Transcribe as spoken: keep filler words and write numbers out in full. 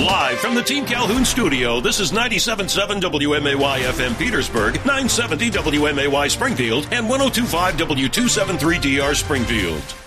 Live from the Team Calhoun studio, this is ninety-seven point seven W M A Y F M Petersburg, nine seventy W M A Y Springfield, and ten twenty-five W two seventy-three D R Springfield.